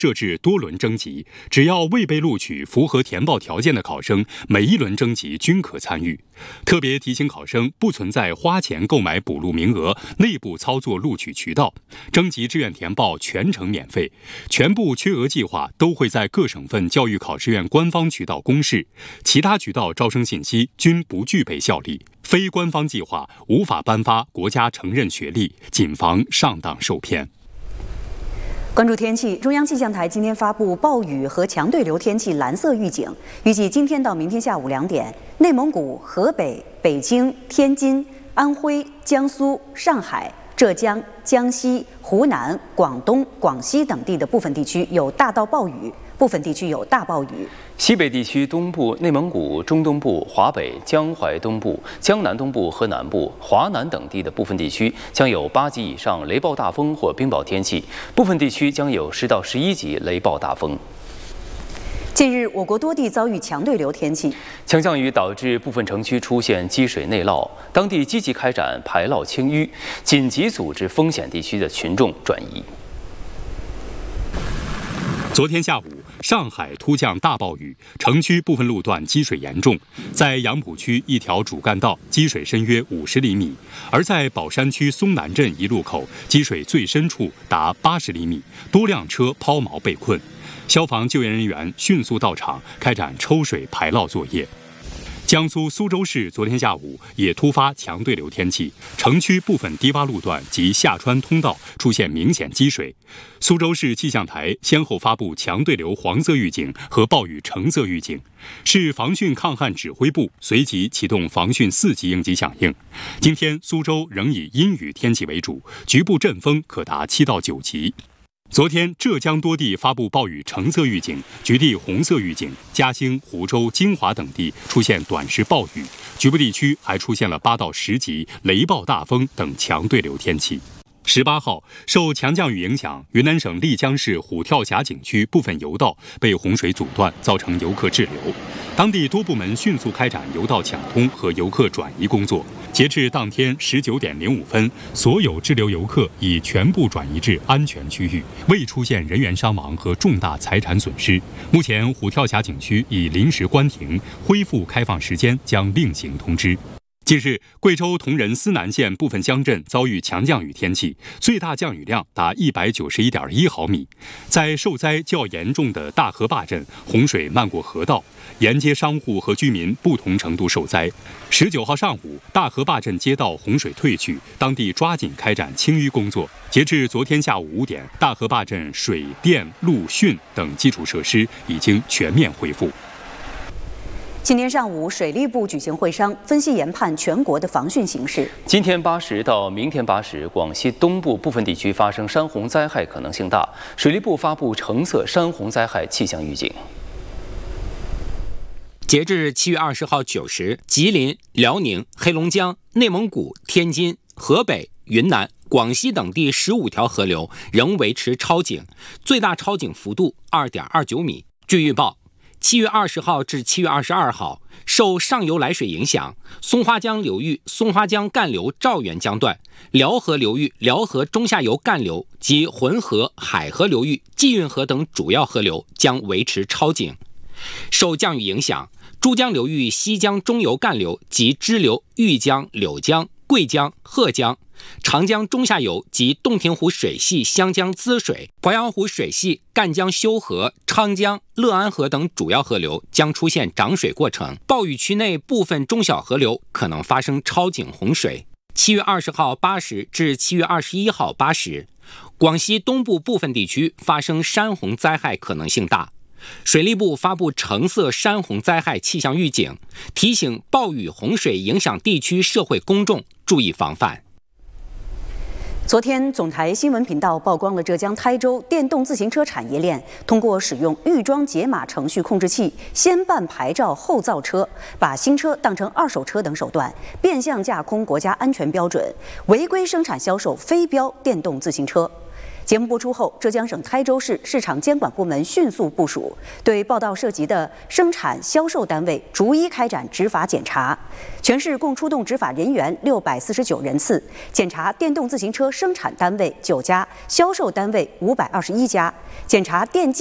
设置多轮征集，只要未被录取、符合填报条件的考生，每一轮征集均可参与。特别提醒考生，不存在花钱购买补录名额、内部操作录取渠道。征集志愿填报全程免费，全部缺额计划都会在各省份教育考试院官方渠道公示，其他渠道招生信息均不具备效力。非官方计划无法颁发国家承认学历，谨防上当受骗。 关注天气，中央气象台今天发布暴雨和强对流天气蓝色预警，预计今天到明天下午2点，内蒙古、河北、北京、天津、安徽、江苏、上海、浙江、江西、湖南、广东、广西等地的部分地区有大到暴雨，部分地区有大暴雨。 西北地区东部、内蒙古、中东部、华北、江淮东部、江南东部和南部、华南等地的部分地区将有8级以上雷暴大风或冰雹天气，部分地区将有10到11级雷暴大风。 近日，我国多地遭遇强对流天气， 强降雨导致部分城区出现积水内涝，当地积极开展排涝清淤，紧急组织风险地区的群众转移。 昨天下午，上海突降大暴雨，城区部分路段积水严重，在杨浦区一条主干道积水深约50厘米，而在宝山区松南镇一路口积水最深处达80厘米，多辆车抛锚被困。消防救援人员迅速到场，开展抽水排涝作业。江苏苏州市昨天下午也突发强对流天气，城区部分低洼路段及下川通道出现明显积水。苏州市气象台先后发布强对流黄色预警和暴雨橙色预警，市防汛抗旱指挥部随即启动防汛4级应急响应。今天苏州仍以阴雨天气为主，局部阵风可达7到9级。昨天，浙江多地发布暴雨橙色预警，局地红色预警，嘉兴、湖州、金华等地出现短时暴雨，局部地区还出现了8到10级雷暴大风等强对流天气。18号，受强降雨影响，云南省丽江市虎跳峡景区部分游道被洪水阻断，造成游客滞留。当地多部门迅速开展游道抢通和游客转移工作。截至当天19点05分，所有滞留游客已全部转移至安全区域，未出现人员伤亡和重大财产损失。目前，虎跳峡景区已临时关停，恢复开放时间将另行通知。近日，贵州铜仁思南县部分乡镇遭遇强降雨天气，最大降雨量达191.1毫米。在受灾较严重的大河坝镇，洪水漫过河道，沿街商户和居民不同程度受灾。19号上午，大河坝镇街道洪水退去，当地抓紧开展清淤工作。截至昨天下午5点，大河坝镇水电路汛等基础设施已经全面恢复。 今天上午，水利部举行会商，分析研判全国的防汛形势。 今天8时到明天8时，广西东部部分地区发生山洪灾害可能性大，水利部发布橙色山洪灾害气象预警。 截至7月20号9时，吉林、辽宁、黑龙江、内蒙古、天津、河北、云南、广西等地15条河流仍维持超警，最大超警幅度2.29米。据预报，7月20号至7月22号，受上游来水影响，松花江流域松花江干流赵源江段、辽河流域辽河中下游干流及浑河、海河流域济运河等主要河流将维持超警。受降雨影响，珠江流域西江中游干流及支流豫江、柳江、贵江、鹤江、长江中下游及洞庭湖水系湘江滋水、鄱阳湖水系赣江修河、昌江、乐安河等主要河流将出现涨水过程，暴雨区内部分中小河流可能发生超警洪水。7月20号8时至7月21号8时，广西东部部分地区发生山洪灾害可能性大。水利部发布橙色山洪灾害气象预警，提醒暴雨洪水影响地区社会公众注意防范。 昨天，总台新闻频道曝光了浙江台州电动自行车产业链通过使用预装解码程序控制器，先办牌照后造车，把新车当成二手车等手段，变相架空国家安全标准，违规生产销售非标电动自行车。 节目播出后，浙江省台州市市场监管部门迅速部署，对报道涉及的生产销售单位逐一开展执法检查。全市共出动执法人员649人次，检查电动自行车生产单位9家，销售单位521家，检查电